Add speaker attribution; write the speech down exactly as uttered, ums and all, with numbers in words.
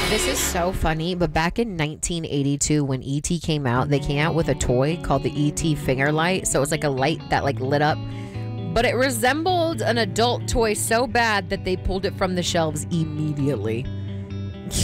Speaker 1: This is so funny, but back in nineteen eighty-two when E T came out, they came out with a toy called the E T finger light. So it was like a light that like lit up, but it resembled an adult toy so bad that they pulled it from the shelves immediately.